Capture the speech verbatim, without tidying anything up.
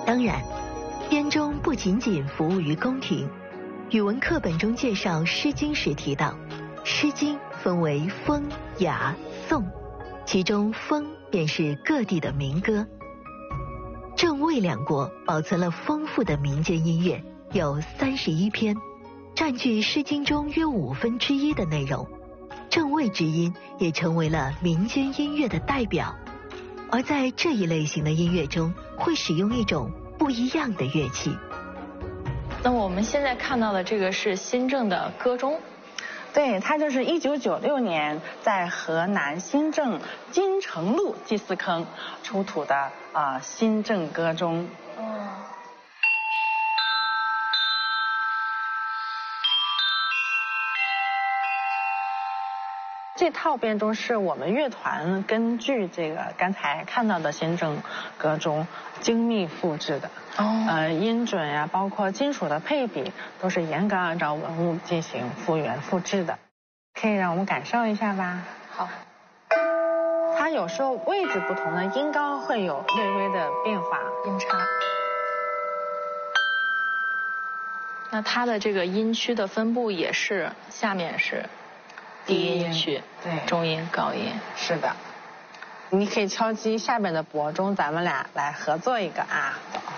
当然，编钟不仅仅服务于宫廷。语文课本中介绍《诗经》时提到，《诗经》分为风、雅、颂，其中风便是各地的民歌。郑魏两国保存了丰富的民间音乐，有三十一篇，占据《诗经》中约五分之一的内容。郑魏之音也成为了民间音乐的代表。而在这一类型的音乐中，会使用一种不一样的乐器。 那我们现在看到的这个是新郑的歌钟。 对，它就是一九九六年在河南新郑金城路祭祀坑出土的啊、呃、新郑歌钟。哦。这套编钟是我们乐团根据这个刚才看到的新郑歌钟精密复制的。哦。呃，音准呀、啊，包括金属的配比，都是严格按照文物进行复原复制的。可以让我们感受一下吧。 好。 它有时候位置不同的音高会有略微的变化， 音差。那它的这个音区的分布也是，下面是低音区， 对， 中音、高音。 是的。你可以敲击下面的拨钟，咱们俩来合作一个啊。走。